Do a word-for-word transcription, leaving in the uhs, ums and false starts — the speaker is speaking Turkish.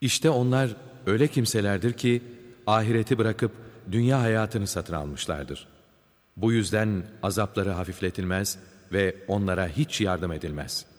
İşte onlar öyle kimselerdir ki ahireti bırakıp dünya hayatını satın almışlardır. Bu yüzden azapları hafifletilmez ve onlara hiç yardım edilmez.